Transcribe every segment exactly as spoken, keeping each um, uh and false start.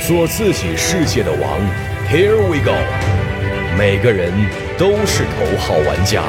做自己世界的王。 Here we go， 每个人都是头号玩家。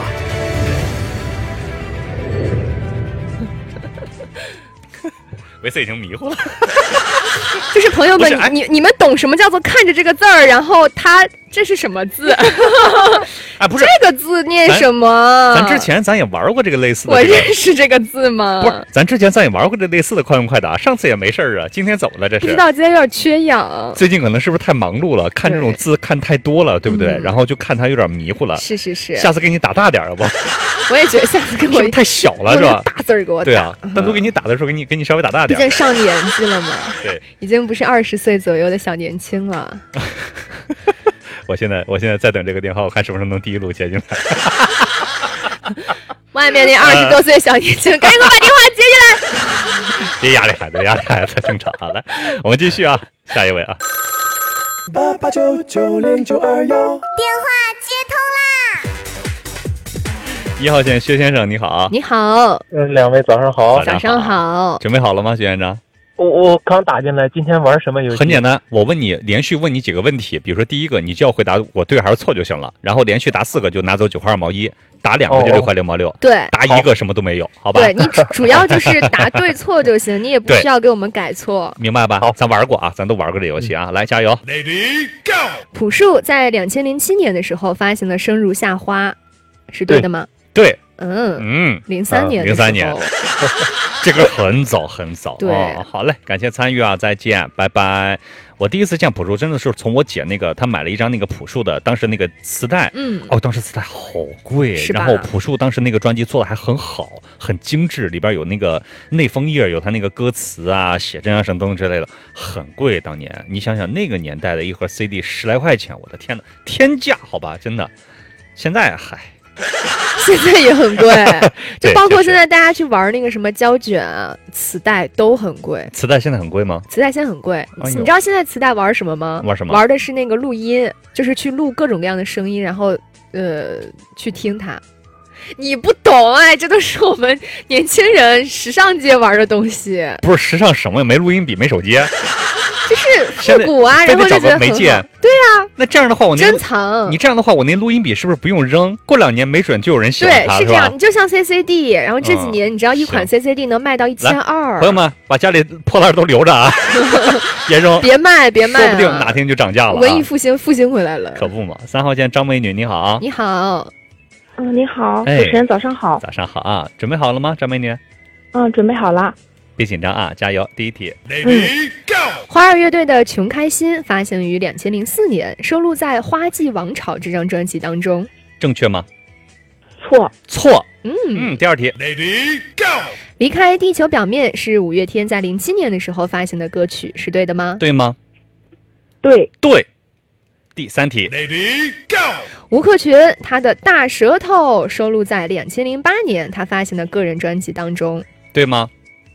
维斯已经迷糊了。 就是朋友们， 哎、 你你们懂什么叫做看着这个字儿，然后它这是什么字？ 哎，不是这个字念什么？ 咱之前咱也玩过这个类似的、 这个。 我认识这个字吗？ 不是，咱之前咱也玩过这类似的快问快答，上次也没事儿啊，今天怎么了？这是不知道今天有点缺氧。 最近可能是不是太忙碌了？看这种字看太多了，对不对？ 嗯、 然后就看他有点迷糊了。 是是是。 下次给你打大点儿，好不好？ 我也觉得下次给我是不是太小了是吧？ 大字儿给我打。 对啊，单独给你打的时候，给你给你稍微打大点。 毕竟上年纪了嘛。 对， 已经不是二十岁左右的小年轻了。 我现在我现在在等这个电话，我看什么时候能第一路接进来。 外面那二十多岁小年轻，赶紧给我把电话接进来。 别压力孩子，压力孩子，正常。好来，我们继续啊，下一位啊。 八八九九零九二幺， 电话接通啦。一号线薛先生，你好。 你好。 嗯，两位早上好。 早上好。 准备好了吗，薛院长？ 我我刚打进来，今天玩什么游戏？ 很简单，我问你，连续问你几个问题，比如说第一个，你就要回答我对还是错就行了，然后连续答四个就拿走九块二毛一，答两个就六块六毛六， 对， 答一个什么都没有，好吧？ 对，你主要就是答对错就行，你也不需要给我们改错， 明白吧？好，咱玩过啊，咱都玩过这游戏啊，来加油 ，Lady Go！ 朴树在两千零七年的时候发行了《生如夏花》，是对的吗？ 对， 嗯嗯， 零三年， 零三年。这个很早很早， 对、 哦，好嘞，感谢参与啊，再见，拜拜。我第一次见朴树，真的是从我姐那个，她买了一张那个朴树的，当时那个磁带， 嗯， 哦，当时磁带好贵，然后朴树当时那个专辑做的还很好，很精致，里边有那个内封页，有他那个歌词啊、写真啊什么东西之类的，很贵。当年你想想那个年代的一盒 C D 十来块钱，我的天哪，天价，好吧，真的。现在嗨。 现在也很贵，就包括现在大家去玩那个什么胶卷啊、磁带都很贵。 磁带现在很贵吗？ 磁带现在很贵，哎、你知道现在磁带玩什么吗？ 玩什么？ 玩的是那个录音，就是去录各种各样的声音，然后呃去听它。你不懂哎，这都是我们年轻人时尚界玩的东西。 不是时尚什么？没录音笔，没手机。 就是复古啊，然后就觉得媒介。 对啊， 那这样的话，我那珍藏。 你这样的话，我那录音笔是不是不用扔？过两年没准就有人喜欢它， 对，是这样。你就像 C C D， 然后这几年、嗯、你知道一款 C C D 能卖到一千二。 朋友们，把家里破烂都留着啊，别扔， 别卖，别卖、啊， 说不定哪天就涨价了、啊。 文艺复兴复兴回来了， 可不嘛！三号线张美女，你好。 你好。 嗯，你好， 哎、 主持人早上好。 早上好啊，准备好了吗，张美女？ 嗯，准备好了。 别紧张啊，加油！第一题 ，Lady Go！ 花儿乐队的《穷开心》发行于两千零四年，收录在《花季王朝》这张专辑当中， 正确吗？ 错， 错。 嗯嗯，第二题 ，Lady Go！ 离开地球表面是五月天在零七年的时候发行的歌曲，是对的吗？ 对吗？ 对， 对。第三题 ，Lady Go！ 吴克群他的《大舌头》收录在两千零八年他发行的个人专辑当中， 对吗？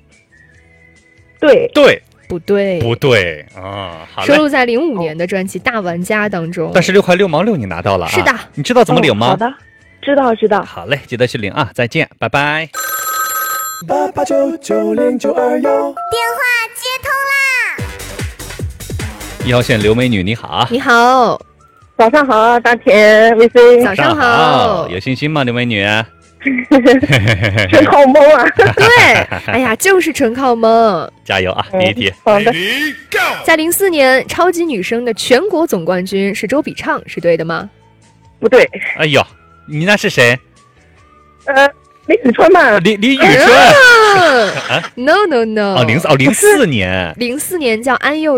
对， 对， 不对， 不对啊！好嘞， 收录在零五年的专辑《大玩家》当中。 但是六块六毛六你拿到了啊！ 是的， 你知道怎么领吗？ 哦、好的，知道知道。 好嘞，记得去领啊！再见，拜拜。 八八九九零九二幺， 电话接通啦！一号线刘美女，你好。 你好， 早上好，大田 V C。 早上好， 有信心吗，刘美女？ 纯靠蒙啊！ 对，哎呀，就是纯靠蒙。 加油啊！第一题， 好的。 在零四年，超级女声的全国总冠军是周笔畅，是对的吗？ 不对。 哎呦，你那是谁？ 呃，李宇春嘛。 李李宇春。 啊 ？No No No！ 哦，零四哦零四年， 零四年叫安宥。